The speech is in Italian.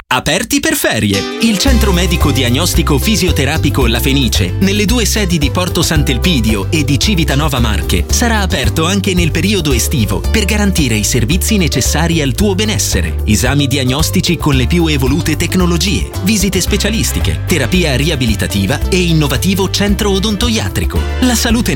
Aperti per ferie. Il centro medico diagnostico fisioterapico La Fenice, nelle 2 sedi di Porto Sant'Elpidio e di Civitanova Marche, sarà aperto anche nel periodo estivo per garantire i servizi necessari al tuo benessere. Esami diagnostici con le più evolute tecnologie, visite specialistiche, terapia riabilitativa e innovativo centro odontoiatrico. La salute